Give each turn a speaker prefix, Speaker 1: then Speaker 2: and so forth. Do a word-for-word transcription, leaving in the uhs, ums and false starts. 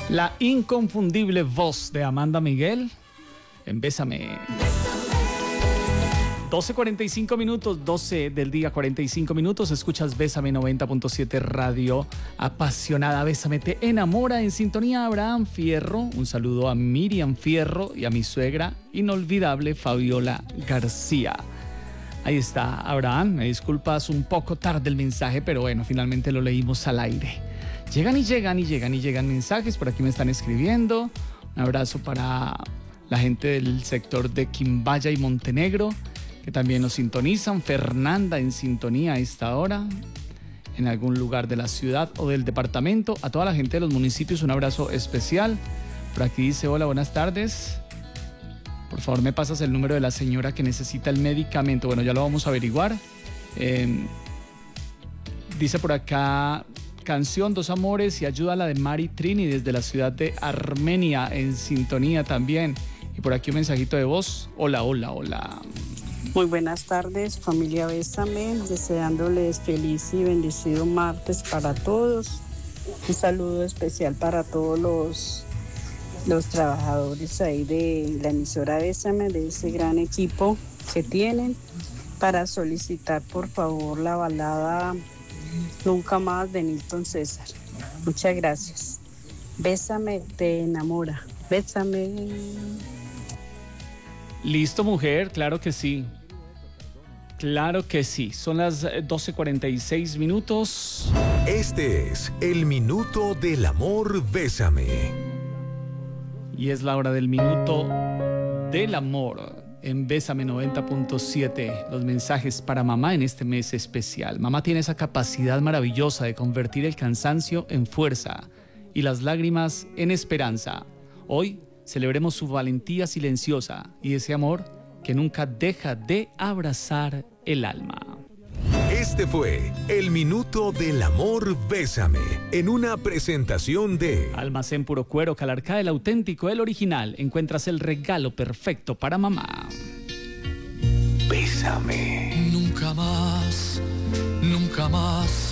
Speaker 1: La inconfundible voz de Amanda Miguel en Bésame. doce cuarenta y cinco minutos, doce del día, cuarenta y cinco minutos. Escuchas Bésame noventa punto siete Radio apasionada. Bésame te enamora. En sintonía Abraham Fierro. Un saludo a Miriam Fierro y a mi suegra inolvidable Fabiola García. Ahí está Abraham. Me disculpas un poco tarde el mensaje, pero bueno, finalmente lo leímos al aire. Llegan y llegan y llegan y llegan mensajes. Por aquí me están escribiendo. Un abrazo para la gente del sector de Quimbaya y Montenegro, que también nos sintonizan. Fernanda en sintonía a esta hora, en algún lugar de la ciudad o del departamento. A toda la gente de los municipios, un abrazo especial. Por aquí dice: hola, buenas tardes. Por favor, me pasas el número de la señora que necesita el medicamento. Bueno, ya lo vamos a averiguar. Eh, dice por acá: canción Dos Amores y ayuda a la de Mari Trini desde la ciudad de Armenia, en sintonía también. Y por aquí un mensajito de voz. Hola, hola, hola.
Speaker 2: Muy buenas tardes, familia Bésame, deseándoles feliz y bendecido martes para todos. Un saludo especial para todos los, los trabajadores ahí de la emisora Bésame, de ese gran equipo que tienen, para solicitar por favor la balada Nunca Más de Nilton César. Muchas gracias. Bésame te enamora. Bésame.
Speaker 1: Listo, mujer, claro que sí. Claro que sí. Son las doce cuarenta y seis minutos.
Speaker 3: Este es el Minuto del Amor Bésame.
Speaker 1: Y es la hora del Minuto del Amor en Bésame noventa punto siete. Los mensajes para mamá en este mes especial. Mamá tiene esa capacidad maravillosa de convertir el cansancio en fuerza y las lágrimas en esperanza. Hoy celebremos su valentía silenciosa y ese amor que nunca deja de abrazar el alma.
Speaker 3: Este fue el Minuto del Amor Bésame, en una presentación de
Speaker 1: Almacén Puro Cuero Calarcá, el auténtico, el original. Encuentras el regalo perfecto para mamá.
Speaker 3: Bésame.
Speaker 4: Nunca más, nunca más